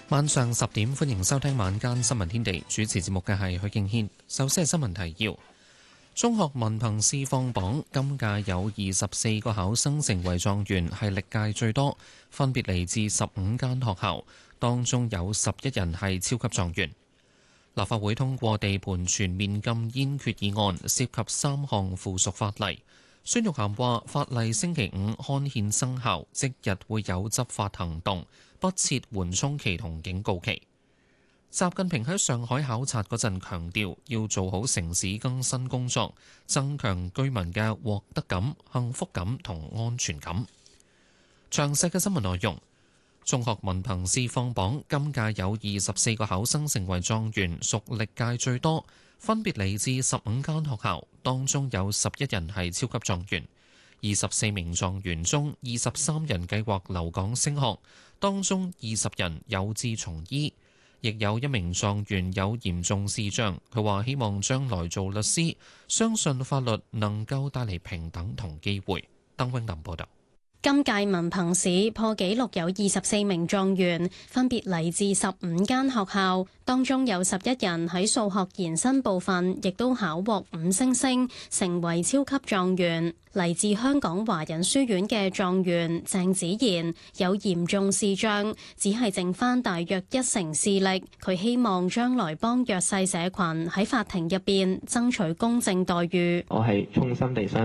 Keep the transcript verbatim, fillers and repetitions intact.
晚上十點，歡迎收聽晚間新聞天地。主持節目嘅係許敬軒。首先係新聞提要：中學文憑試放榜，今屆有二十四個考生成為狀元，係歷屆最多，分別嚟自十五間學校，當中有十一人係超級狀元。立法會通過地盤全面禁煙決議案，涉及三項附屬法例。孫玉菡話：法例星期五刊憲生效，即日會有執法行動，不設緩衝期同警告期。習近平喺上海考察嗰陣強調，要做好城市更新工作，增強居民嘅獲得感、幸福感同安全感。詳細嘅新聞內容：中學文憑試放榜，今屆有二十四個考生成為狀元，屬歷屆最多，分別嚟自十五間學校，當中有十一人係超級狀元。二十四名狀元中，二十三人計劃留港升學，當中二十人有志從醫，亦有一名狀元有嚴重視障。佢話希望將來做律師，相信法律能夠帶嚟平等同機會。鄧永林報道。 今屆文憑試破紀錄有二十四名狀元，分別嚟自十五間學校，當中有十一人喺數學延伸部分亦都考獲五星星，成為超級狀元。嚟自香港華人書院嘅狀元鄭子賢有嚴重視障，只係剩翻大約一成視力。佢希望將來幫弱勢社群喺法庭入邊爭取公正待遇。 我係衷心地相